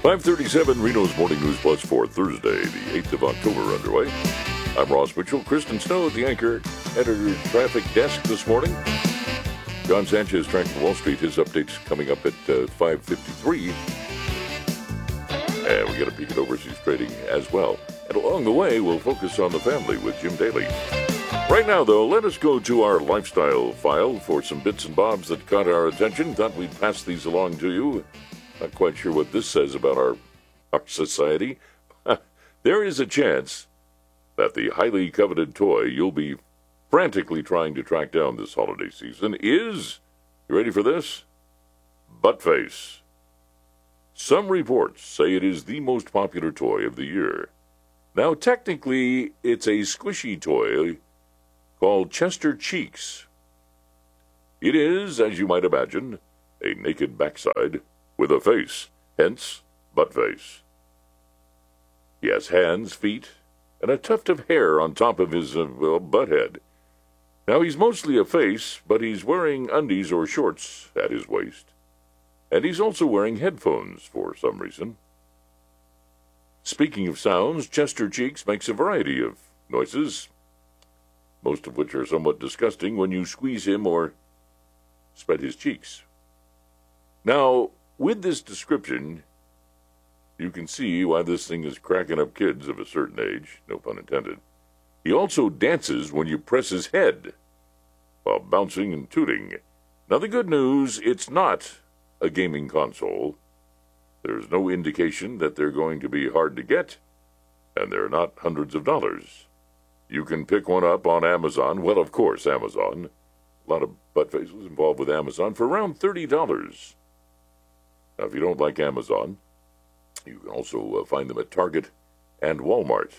5:37 Reno's Morning News Plus for Thursday, the 8th of October underway. I'm Ross Mitchell. Kristen Snow at the Anchor Editor Traffic Desk this morning. John Sanchez tracking Wall Street. His updates coming up at 5:53. And we got a peek at overseas trading as well. And along the way, we'll focus on the family with Jim Daly. Right now, though, let us go to our lifestyle file for some bits and bobs that caught our attention. Thought we'd pass these along to you. Not quite sure what this says about our society. There is a chance that the highly coveted toy you'll be frantically trying to track down this holiday season is, you ready for this? Buttface. Some reports say it is the most popular toy of the year. Now, technically, it's a squishy toy called Chester Cheeks. It is, as you might imagine, a naked backside with a face, hence Buttface. He has hands, feet, and a tuft of hair on top of his butt head. Now, he's mostly a face, but he's wearing undies or shorts at his waist. And he's also wearing headphones for some reason. Speaking of sounds, Chester Cheeks makes a variety of noises, most of which are somewhat disgusting when you squeeze him or spread his cheeks. Now, with this description, you can see why this thing is cracking up kids of a certain age, no pun intended. He also dances when you press his head, while bouncing and tooting. Now, the good news, it's not a gaming console. There's no indication that they're going to be hard to get, and they're not hundreds of dollars. You can pick one up on Amazon. Well, of course, Amazon. A lot of butt faces involved with Amazon for around $30. Now, if you don't like Amazon, you can also find them at Target and Walmart.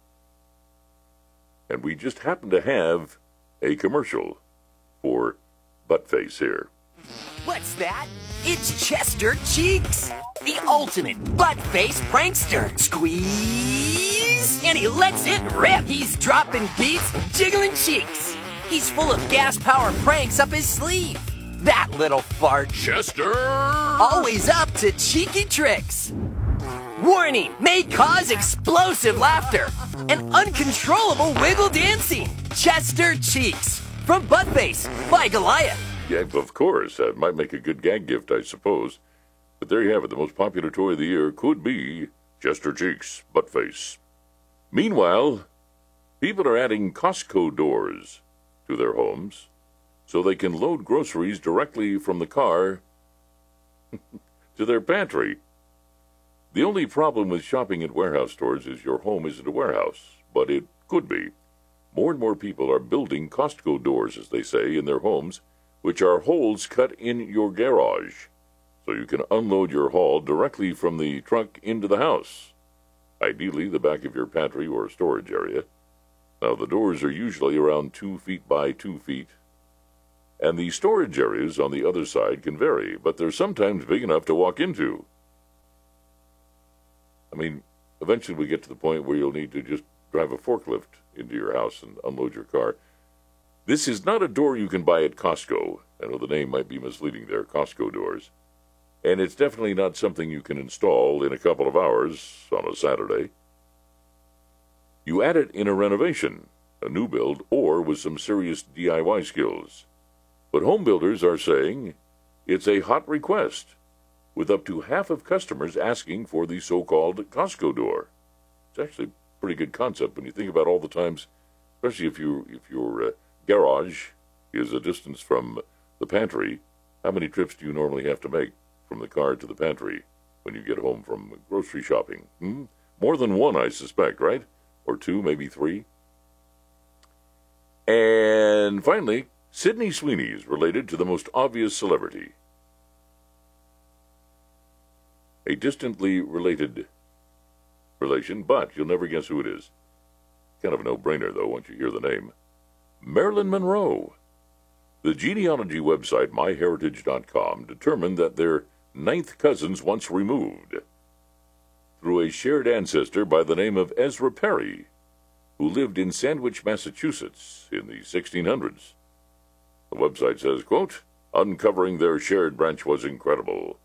And we just happen to have a commercial for Buttface here. What's that? It's Chester Cheeks, the ultimate butt-face prankster. Squeeze, and he lets it rip. He's dropping beats, jiggling cheeks. He's full of gas-powered pranks up his sleeve. That little fart. Chester! Always up to cheeky tricks. Warning, may cause explosive laughter and uncontrollable wiggle dancing. Chester Cheeks, from Buttface by Goliath. Yeah, of course. That might make a good gag gift, I suppose. But there you have it. The most popular toy of the year could be Chester Cheeks, Buttface. Meanwhile, people are adding Costco doors to their homes so they can load groceries directly from the car to their pantry. The only problem with shopping at warehouse stores is your home isn't a warehouse, but it could be. More and more people are building Costco doors, as they say, in their homes, which are holes cut in your garage, so you can unload your haul directly from the truck into the house, ideally the back of your pantry or storage area. Now, the doors are usually around 2 feet by 2 feet, and the storage areas on the other side can vary, but they're sometimes big enough to walk into. I mean, eventually we get to the point where you'll need to just drive a forklift into your house and unload your car. This is not a door you can buy at Costco. I know the name might be misleading there, Costco doors. And it's definitely not something you can install in a couple of hours on a Saturday. You add it in a renovation, a new build, or with some serious DIY skills. But home builders are saying it's a hot request, with up to half of customers asking for the so-called Costco door. It's actually a pretty good concept when you think about all the times, especially if your garage is a distance from the pantry. How many trips do you normally have to make from the car to the pantry when you get home from grocery shopping? More than one, I suspect, right? Or two, maybe three. And finally, Sydney Sweeney is related to the most obvious celebrity. A distantly related relation, but you'll never guess who it is. Kind of a no-brainer, though, once you hear the name. Marilyn Monroe. The genealogy website MyHeritage.com determined that they're ninth cousins once removed through a shared ancestor by the name of Ezra Perry, who lived in Sandwich, Massachusetts in the 1600s. The website says, quote, uncovering their shared branch was incredible.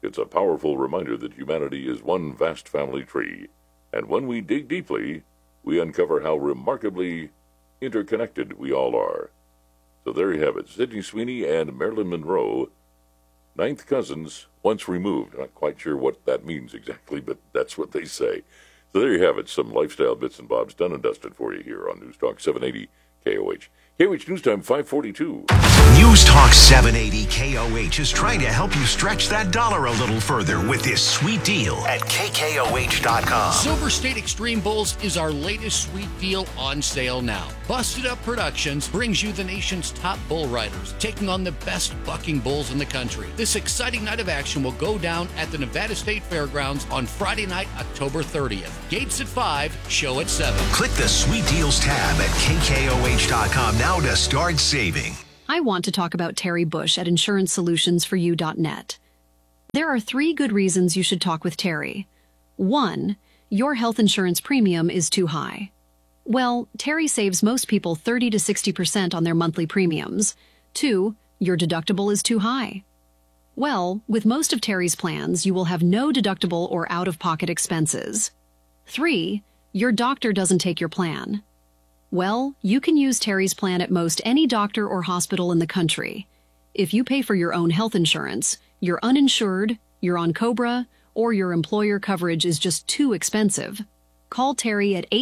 It's a powerful reminder that humanity is one vast family tree, and when we dig deeply, we uncover how remarkably interconnected we all are. So there you have it, Sydney Sweeney and Marilyn Monroe, ninth cousins, once removed. Not quite sure what that means exactly, but that's what they say. So there you have it, some lifestyle bits and bobs done and dusted for you here on News Talk 780 KOH. KOH News Time 542. News Talk 780 KOH is trying to help you stretch that dollar a little further with this sweet deal at KKOH.com. Silver State Extreme Bulls is our latest sweet deal on sale now. Busted Up Productions brings you the nation's top bull riders, taking on the best bucking bulls in the country. This exciting night of action will go down at the Nevada State Fairgrounds on Friday night, October 30th. Gates at 5, show at 7. Click the Sweet Deals tab at KKOH.com now to start saving. I want to talk about Terry Bush at InsuranceSolutionsForYou.net. There are 3 good reasons you should talk with Terry. 1, your health insurance premium is too high. Well, Terry saves most people 30 to 60% on their monthly premiums. 2, your deductible is too high. Well, with most of Terry's plans, you will have no deductible or out-of-pocket expenses. 3, your doctor doesn't take your plan. Well, you can use Terry's plan at most any doctor or hospital in the country. If you pay for your own health insurance, you're uninsured, you're on COBRA, or your employer coverage is just too expensive. Call Terry at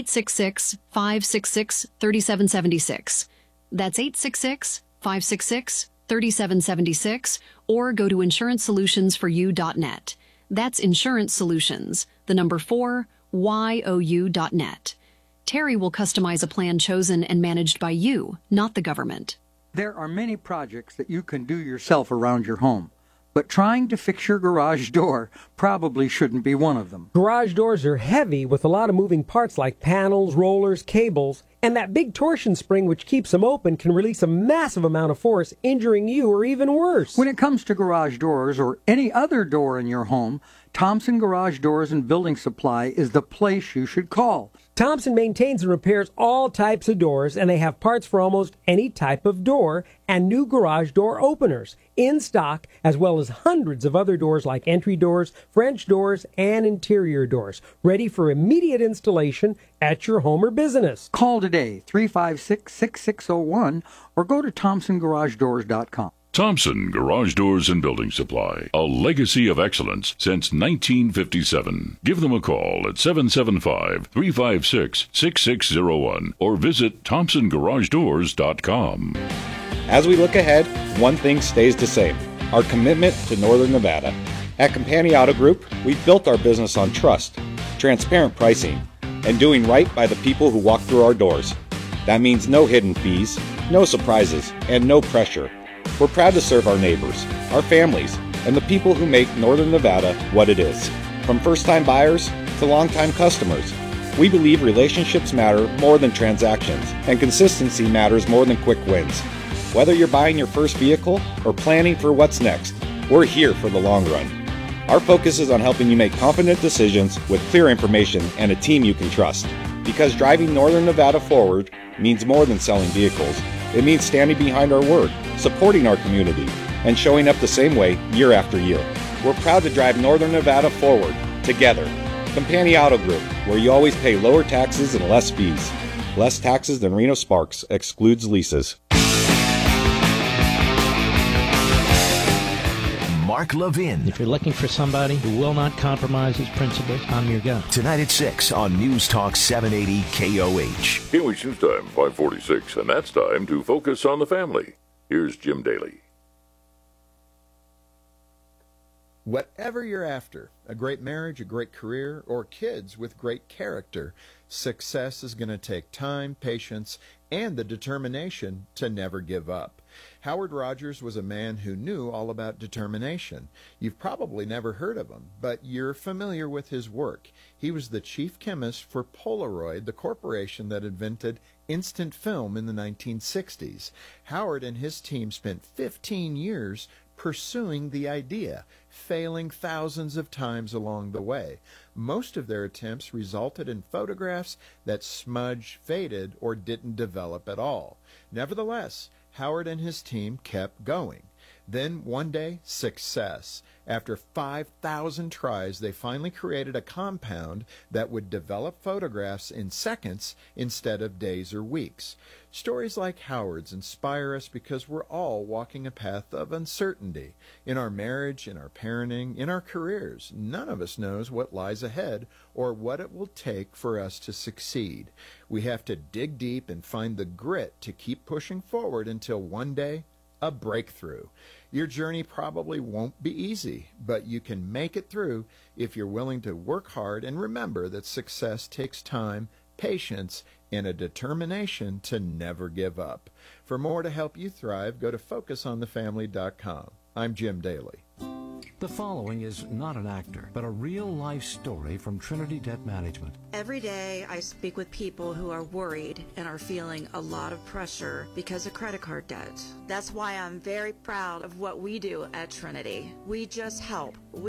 866-566-3776. That's 866-566-3776, or go to InsuranceSolutionsForYou.net. That's Insurance Solutions, the number 4, YOU.net. Terry will customize a plan chosen and managed by you, not the government. There are many projects that you can do yourself around your home, but trying to fix your garage door probably shouldn't be one of them. Garage doors are heavy with a lot of moving parts like panels, rollers, cables, and that big torsion spring which keeps them open can release a massive amount of force, injuring you or even worse. When it comes to garage doors or any other door in your home, Thompson Garage Doors and Building Supply is the place you should call. Thompson maintains and repairs all types of doors, and they have parts for almost any type of door and new garage door openers in stock, as well as hundreds of other doors like entry doors, French doors, and interior doors, ready for immediate installation at your home or business. Call today, 356-6601, or go to ThompsonGarageDoors.com. Thompson Garage Doors and Building Supply, a legacy of excellence since 1957. Give them a call at 775-356-6601 or visit ThompsonGarageDoors.com. As we look ahead, one thing stays the same: our commitment to Northern Nevada. At Campani Auto Group, we've built our business on trust, transparent pricing, and doing right by the people who walk through our doors. That means no hidden fees, no surprises, and no pressure. We're proud to serve our neighbors, our families, and the people who make Northern Nevada what it is. From first-time buyers to long-time customers, we believe relationships matter more than transactions, and consistency matters more than quick wins. Whether you're buying your first vehicle or planning for what's next, we're here for the long run. Our focus is on helping you make confident decisions with clear information and a team you can trust. Because driving Northern Nevada forward means more than selling vehicles. It means standing behind our word, supporting our community, and showing up the same way year after year. We're proud to drive Northern Nevada forward, together. Campani Auto Group, where you always pay lower taxes and less fees. Less taxes than Reno Sparks, excludes leases. Mark Levin. If you're looking for somebody who will not compromise his principles, I'm your guy. Tonight at 6 on News Talk 780 KOH. KOH News Time 546, and that's time to focus on the family. Here's Jim Daly. Whatever you're after, a great marriage, a great career, or kids with great character, success is going to take time, patience, and the determination to never give up. Howard Rogers was a man who knew all about determination. You've probably never heard of him, but you're familiar with his work. He was the chief chemist for Polaroid, the corporation that invented instant film in the 1960s. Howard and his team spent 15 years pursuing the idea, failing thousands of times along the way. Most of their attempts resulted in photographs that smudged, faded, or didn't develop at all. Nevertheless, Howard and his team kept going. Then one day, success. After 5,000 tries, they finally created a compound that would develop photographs in seconds instead of days or weeks. Stories like Howard's inspire us because we're all walking a path of uncertainty. In our marriage, in our parenting, in our careers, none of us knows what lies ahead or what it will take for us to succeed. We have to dig deep and find the grit to keep pushing forward until one day, a breakthrough. Your journey probably won't be easy, but you can make it through if you're willing to work hard and remember that success takes time, patience, and a determination to never give up. For more to help you thrive, go to FocusOnTheFamily.com. I'm Jim Daly. The following is not an actor, but a real-life story from Trinity Debt Management. Every day I speak with people who are worried and are feeling a lot of pressure because of credit card debt. That's why I'm very proud of what we do at Trinity. We just help.